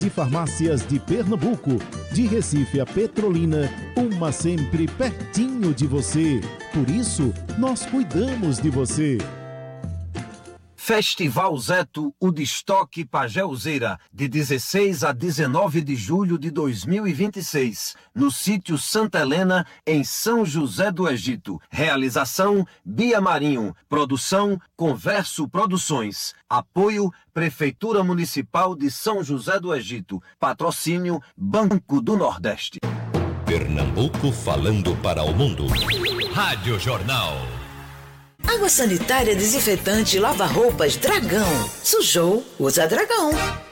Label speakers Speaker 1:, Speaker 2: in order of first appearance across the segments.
Speaker 1: de farmácias de Pernambuco, de Recife a Petrolina, uma sempre pertinho de você. Por isso, nós cuidamos de você.
Speaker 2: Festival Zeto, o Destoque Pajéuzeira, de 16 a 19 de julho de 2026, no sítio Santa Helena, em São José do Egito. Realização, Bia Marinho. Produção, Converso Produções. Apoio, Prefeitura Municipal de São José do Egito. Patrocínio, Banco do Nordeste.
Speaker 3: Pernambuco falando para o mundo. Rádio Jornal.
Speaker 4: Água sanitária, desinfetante, lava-roupas, Dragão. Sujou, usa Dragão.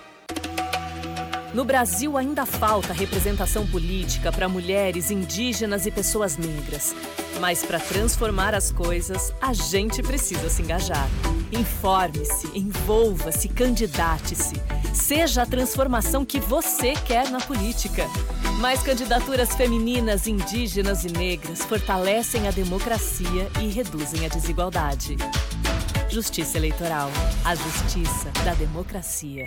Speaker 5: No Brasil ainda falta representação política para mulheres, indígenas e pessoas negras. Mas para transformar as coisas, a gente precisa se engajar. Informe-se, envolva-se, candidate-se. Seja a transformação que você quer na política. Mais candidaturas femininas, indígenas e negras fortalecem a democracia e reduzem a desigualdade. Justiça Eleitoral. A justiça da democracia.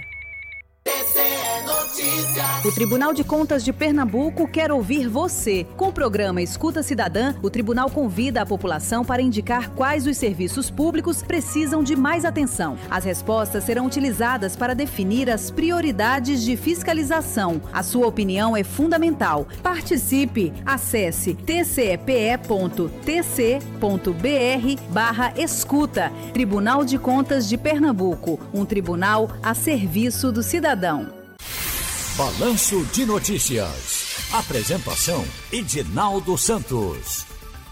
Speaker 6: O Tribunal de Contas de Pernambuco quer ouvir você. Com o programa Escuta Cidadã, o tribunal convida a população para indicar quais os serviços públicos precisam de mais atenção. As respostas serão utilizadas para definir as prioridades de fiscalização. A sua opinião é fundamental. Participe. Acesse tce.tc.br/escuta. Tribunal de Contas de Pernambuco, um tribunal a serviço do cidadão.
Speaker 7: Balanço de Notícias. Apresentação, Edinaldo Santos.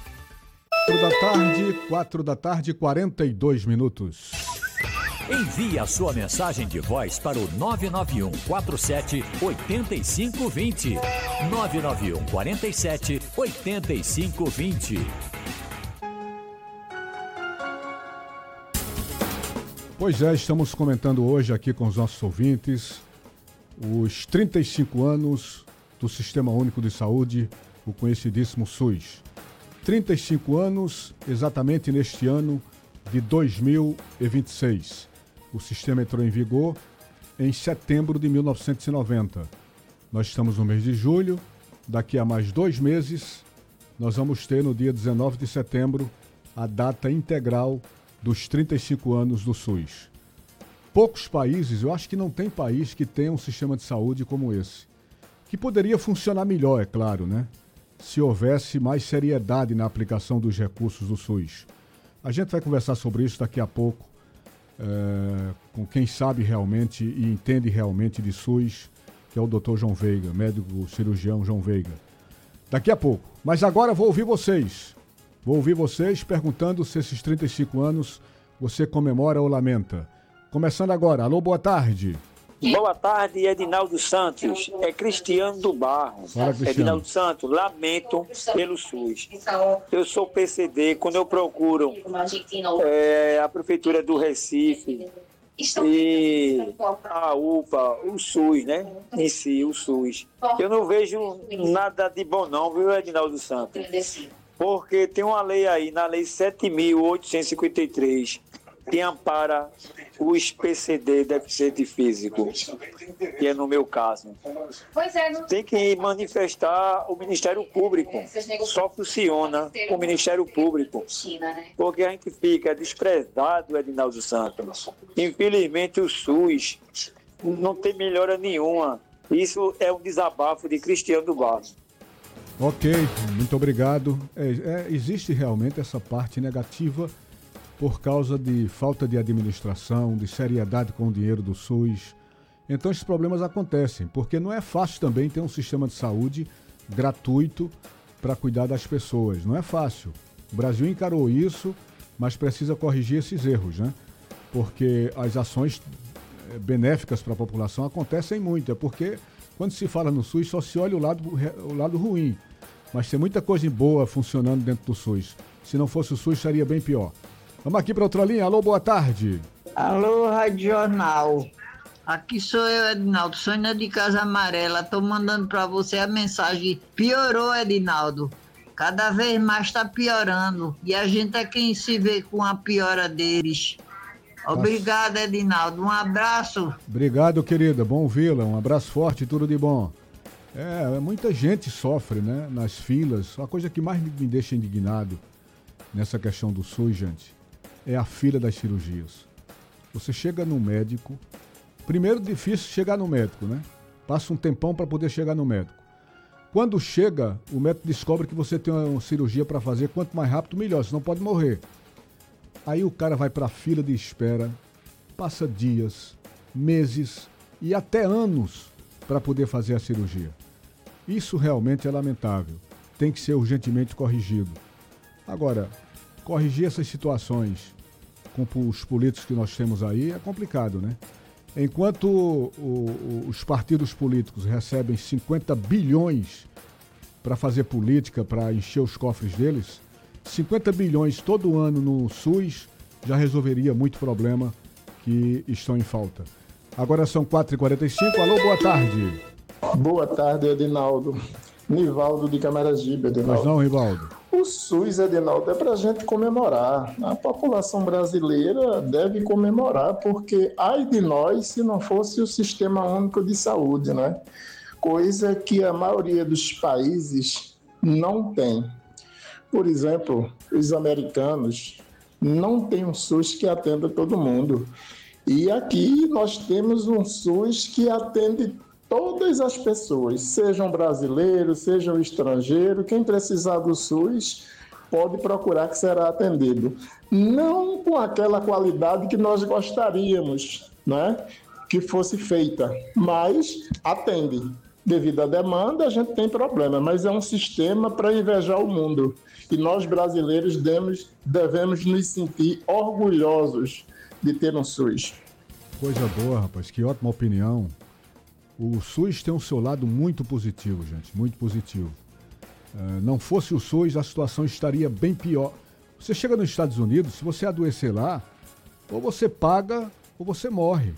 Speaker 8: 4 da tarde, 42 minutos.
Speaker 7: Envie a sua mensagem de voz para o 991 47 8520. 991 47 8520.
Speaker 8: Pois é, estamos comentando hoje aqui com os nossos ouvintes os 35 anos do Sistema Único de Saúde, o conhecidíssimo SUS. 35 anos, exatamente neste ano de 2026. O sistema entrou em vigor em setembro de 1990. Nós estamos no mês de julho, daqui a mais 2 meses, nós vamos ter no dia 19 de setembro a data integral dos 35 anos do SUS. Poucos países, eu acho que não tem país que tenha um sistema de saúde como esse. Que poderia funcionar melhor, é claro, né? Se houvesse mais seriedade na aplicação dos recursos do SUS. A gente vai conversar sobre isso daqui a pouco, com quem sabe realmente e entende realmente de SUS, que é o Dr. João Veiga, médico cirurgião João Veiga. Daqui a pouco. Mas agora vou ouvir vocês. Vou ouvir vocês perguntando se esses 35 anos você comemora ou lamenta. Começando agora. Alô, boa tarde.
Speaker 9: Boa tarde, Edinaldo Santos. É Cristiano do Barro.
Speaker 8: Fala, Cristiano.
Speaker 9: Edinaldo Santos, lamento pelo SUS. Eu sou PCD, quando eu procuro a Prefeitura do Recife e a UPA, o SUS, né? Em si, o SUS. Eu não vejo nada de bom não, viu, Edinaldo Santos? Porque tem uma lei aí, na Lei 7.853, que ampara os PCD, deficiente físico, que é no meu caso. Tem que manifestar o Ministério Público. Só funciona o Ministério Público. Porque a gente fica desprezado, Edinaldo Santos. Infelizmente o SUS não tem melhora nenhuma. Isso é um desabafo de Cristiano do Barro.
Speaker 8: Ok, muito obrigado. Existe realmente essa parte negativa por causa de falta de administração, de seriedade com o dinheiro do SUS. Então esses problemas acontecem, porque não é fácil também ter um sistema de saúde gratuito para cuidar das pessoas. Não é fácil. O Brasil encarou isso, mas precisa corrigir esses erros, né? Porque as ações benéficas para a população acontecem muito. É porque quando se fala no SUS só se olha o lado ruim. Mas tem muita coisa boa funcionando dentro do SUS. Se não fosse o SUS, seria bem pior. Vamos aqui para outra linha. Alô, boa tarde.
Speaker 10: Alô, Rádio Jornal. Aqui sou eu, Edinaldo, Sônia de Casa Amarela. Estou mandando para você a mensagem. Piorou, Edinaldo. Cada vez mais está piorando. E a gente é quem se vê com a piora deles. Obrigada, Edinaldo. Um abraço.
Speaker 8: Obrigado, querida. Bom vê-la. Um abraço forte, tudo de bom. Muita gente sofre, né? Nas filas. A coisa que mais me deixa indignado nessa questão do SUS, gente, é a fila das cirurgias. Você chega no médico. Primeiro, difícil chegar no médico, né? Passa um tempão para poder chegar no médico. Quando chega, o médico descobre que você tem uma cirurgia para fazer. Quanto mais rápido, melhor, senão pode morrer. Aí o cara vai para a fila de espera, passa dias, meses e até anos para poder fazer a cirurgia. Isso realmente é lamentável. Tem que ser urgentemente corrigido. Agora, corrigir essas situações com os políticos que nós temos aí é complicado, né? Enquanto os partidos políticos recebem 50 bilhões para fazer política, para encher os cofres deles, 50 bilhões todo ano no SUS já resolveria muito problema que estão em falta. Agora são 4h45. Alô, boa tarde.
Speaker 11: Boa tarde, Edinaldo. Nivaldo de Camaragibe, Edinaldo.
Speaker 8: Pois não, Nivaldo?
Speaker 11: O SUS, Edinaldo, é para a gente comemorar. A população brasileira deve comemorar, porque ai de nós se não fosse o Sistema Único de Saúde, né? Coisa que a maioria dos países não tem. Por exemplo, os americanos não têm um SUS que atenda todo mundo. E aqui nós temos um SUS que atende todas as pessoas, sejam brasileiros, sejam estrangeiros. Quem precisar do SUS pode procurar que será atendido. Não com aquela qualidade que nós gostaríamos, né, que fosse feita, mas atende. Devido à demanda, a gente tem problema, mas é um sistema para invejar o mundo. E nós, brasileiros, devemos nos sentir orgulhosos de ter um SUS.
Speaker 8: Coisa boa, rapaz. Que ótima opinião. O SUS tem um seu lado muito positivo, gente. Muito positivo. Não fosse o SUS, a situação estaria bem pior. Você chega nos Estados Unidos, se você adoecer lá, ou você paga ou você morre.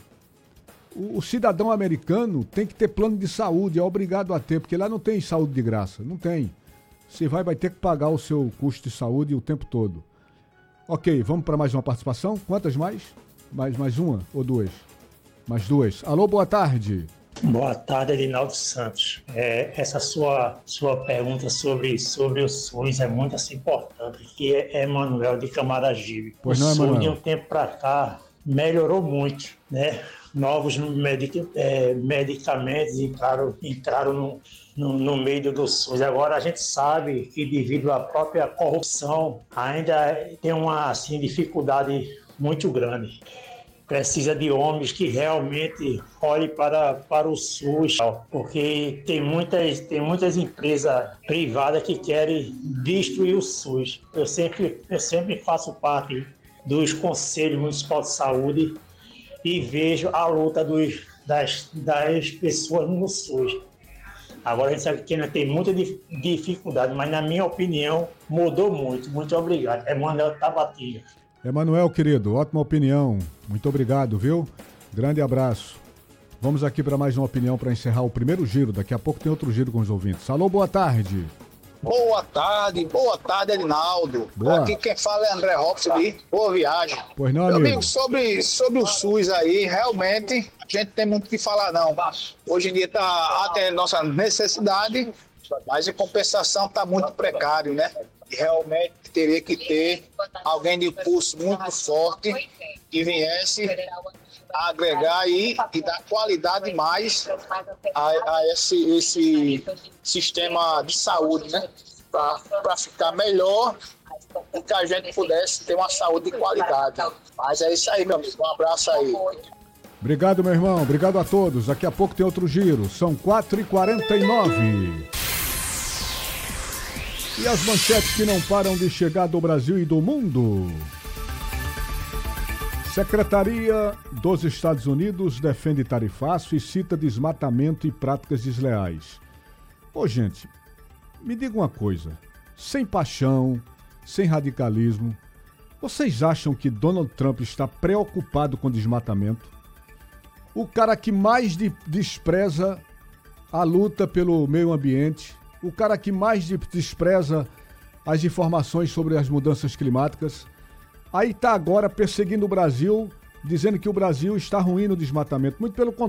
Speaker 8: O cidadão americano tem que ter plano de saúde, é obrigado a ter, porque lá não tem saúde de graça, não tem. Você vai ter que pagar o seu custo de saúde o tempo todo. Ok, vamos para mais uma participação? Quantas mais? Mais uma ou duas? Mais duas. Alô, boa tarde.
Speaker 12: Boa tarde, Edinaldo Santos. Essa sua pergunta sobre o SUS é muito assim, importante, que é Emanuel de Camaragibe.
Speaker 8: Pois não,
Speaker 12: Emanuel? O SUS de
Speaker 8: Emanuel.
Speaker 12: um tempo para cá melhorou muito, né? Novos medicamentos entraram no meio do SUS. Agora a gente sabe que devido à própria corrupção ainda tem uma assim, dificuldade muito grande. Precisa de homens que realmente olhem para o SUS, porque tem muitas empresas privadas que querem destruir o SUS. Eu sempre faço parte dos conselhos municipais de saúde e vejo a luta das pessoas no SUS. Agora a gente sabe que ainda tem muita dificuldade, mas na minha opinião mudou muito. Muito obrigado. Emanuel Tabatinga.
Speaker 8: Emanuel, querido, ótima opinião. Muito obrigado, viu? Grande abraço. Vamos aqui para mais uma opinião para encerrar o primeiro giro. Daqui a pouco tem outro giro com os ouvintes. Alô, boa tarde.
Speaker 13: Boa tarde, Edinaldo.
Speaker 8: Boa.
Speaker 13: Aqui quem fala é André Robson, boa viagem.
Speaker 8: Pois não,
Speaker 13: Meu
Speaker 8: amigo?
Speaker 13: amigo, sobre o SUS aí, realmente, a gente tem muito o que falar não. Hoje em dia está atendendo nossa necessidade, mas em compensação está muito precário, né? E realmente teria que ter alguém de pulso muito forte que viesse a agregar aí e dar qualidade mais a esse sistema de saúde, né? Para ficar melhor e que a gente pudesse ter uma saúde de qualidade. Mas é isso aí, meu amigo. Um abraço aí.
Speaker 8: Obrigado, meu irmão. Obrigado a todos. Daqui a pouco tem outro giro. São 4h49. E as manchetes que não param de chegar do Brasil e do mundo. Secretaria dos Estados Unidos defende tarifaço e cita desmatamento e práticas desleais. Ô, gente, me diga uma coisa. Sem paixão, sem radicalismo, vocês acham que Donald Trump está preocupado com desmatamento? O cara que mais despreza a luta pelo meio ambiente, o cara que mais despreza as informações sobre as mudanças climáticas, aí está agora perseguindo o Brasil dizendo que o Brasil está ruim no desmatamento. Muito pelo contrário.